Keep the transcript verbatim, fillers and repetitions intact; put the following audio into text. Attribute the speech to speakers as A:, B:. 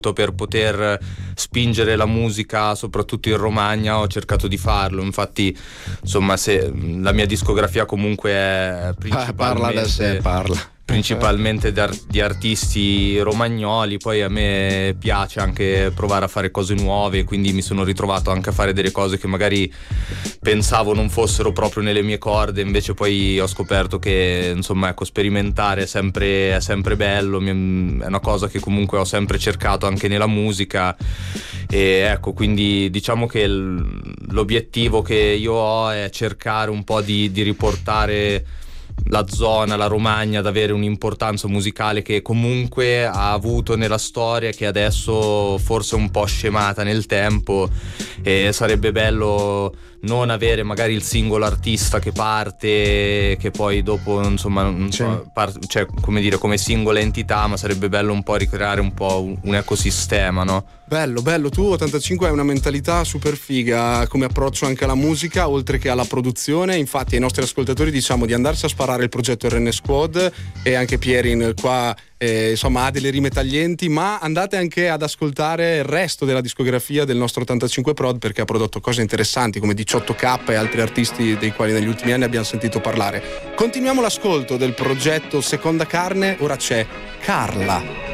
A: per poter spingere la musica, soprattutto in Romagna, ho cercato di farlo. Infatti, insomma, se la mia discografia comunque è principalmente
B: parla da sé, parla
A: principalmente di artisti romagnoli, poi a me piace anche provare a fare cose nuove, quindi mi sono ritrovato anche a fare delle cose che magari pensavo non fossero proprio nelle mie corde, invece poi ho scoperto che, insomma, ecco, sperimentare è sempre, è sempre bello, è una cosa che comunque ho sempre cercato anche nella musica, e ecco, quindi diciamo che l'obiettivo che io ho è cercare un po' di, di riportare la zona, la Romagna, ad avere un'importanza musicale che comunque ha avuto nella storia, che adesso forse è un po' scemata nel tempo, e sarebbe bello non avere magari il singolo artista che parte, che poi dopo, insomma, non so, part- cioè, come dire, come singola entità, ma sarebbe bello un po' ricreare un po' un, un ecosistema, no?
B: Bello, bello. Tu ottantacinque hai una mentalità super figa come approccio anche alla musica, oltre che alla produzione. Infatti ai nostri ascoltatori diciamo di andarsi a sparare il progetto R N Squad, e anche Pierin qua eh, insomma ha delle rime taglienti, ma andate anche ad ascoltare il resto della discografia del nostro ottantacinque Prod, perché ha prodotto cose interessanti come diciotto K e altri artisti dei quali negli ultimi anni abbiamo sentito parlare. Continuiamo l'ascolto del progetto Seconda Carne, ora c'è Carla.